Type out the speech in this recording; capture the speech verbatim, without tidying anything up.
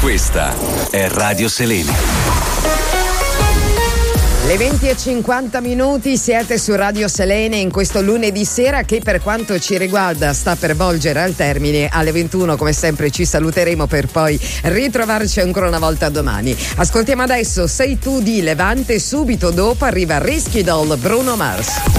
Questa è Radio Selene. Le venti e cinquanta minuti, siete su Radio Selene in questo lunedì sera che per quanto ci riguarda sta per volgere al termine. Alle ventuno come sempre ci saluteremo per poi ritrovarci ancora una volta domani. Ascoltiamo adesso Sei tu di Levante, subito dopo arriva Risky Doll, Bruno Mars.